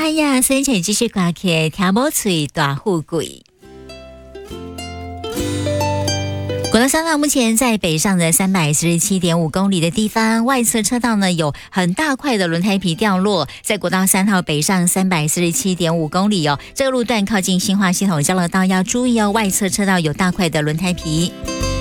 哎呀，先前继续挂起听无嘴大富贵。国道3号目前在北上的347.5公里的地方，外侧车道呢有很大块的轮胎皮掉落，在国道3号北上347.5公里哦，这个路段靠近新化系统交流道要注意哦，外侧车道有大块的轮胎皮。